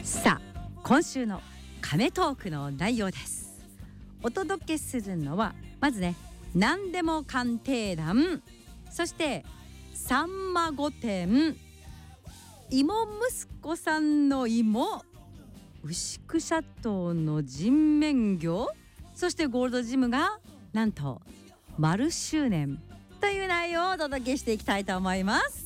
さあ今週の亀トークの内容です。お届けするのはまずね、何でも鑑定団、そしてさんま御殿、芋息子さんの芋、牛久シャトーの人面魚、そしてゴールドジムがなんと丸周年という内容をお届けしていきたいと思います。